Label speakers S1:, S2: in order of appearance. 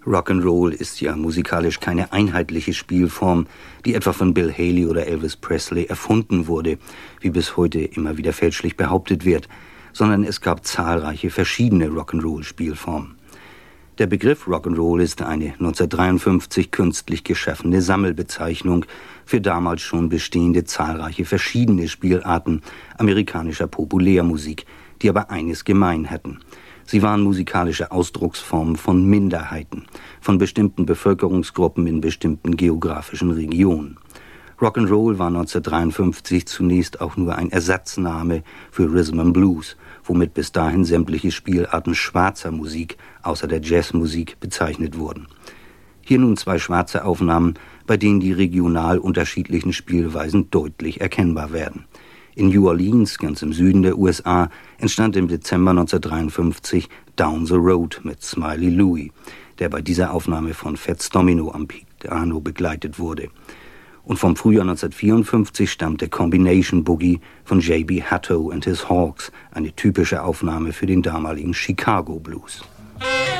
S1: Rock'n'Roll ist ja musikalisch keine einheitliche Spielform, die etwa von Bill Haley oder Elvis Presley erfunden wurde, wie bis heute immer wieder fälschlich behauptet wird, sondern es gab zahlreiche verschiedene Rock'n'Roll-Spielformen. Der Begriff Rock'n'Roll ist eine 1953 künstlich geschaffene Sammelbezeichnung für damals schon bestehende zahlreiche verschiedene Spielarten amerikanischer Populärmusik, die aber eines gemein hatten: Sie waren musikalische Ausdrucksformen von Minderheiten, von bestimmten Bevölkerungsgruppen in bestimmten geografischen Regionen. Rock'n'Roll war 1953 zunächst auch nur ein Ersatzname für Rhythm and Blues, womit bis dahin sämtliche Spielarten schwarzer Musik außer der Jazzmusik bezeichnet wurden. Hier nun zwei schwarze Aufnahmen, bei denen die regional unterschiedlichen Spielweisen deutlich erkennbar werden. In New Orleans, ganz im Süden der USA, entstand im Dezember 1953 Down the Road mit Smiley Louie, der bei dieser Aufnahme von Fats Domino am Piano begleitet wurde. Und vom Frühjahr 1954 stammt der Combination Boogie von J.B. Hutto and his Hawks, eine typische Aufnahme für den damaligen Chicago Blues.